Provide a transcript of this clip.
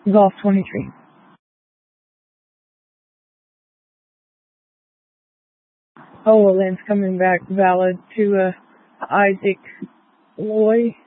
Golf 23. Oh, well, then it's coming back valid to Isaac Loy.